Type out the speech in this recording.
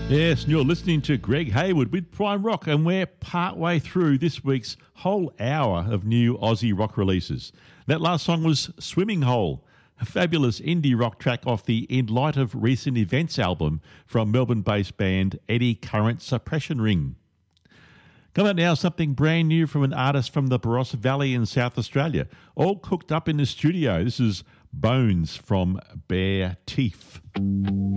Yes, and you're listening to Greg Hayward with Prime Rock, and we're partway through this week's whole hour of new Aussie rock releases. That last song was Swimming Hole, a fabulous indie rock track off the In Light of Recent Events album from Melbourne-based band Eddie Current Suppression Ring. Come out now, something brand new from an artist from the Barossa Valley in South Australia, all cooked up in the studio. This is Bones from Bare Teeth.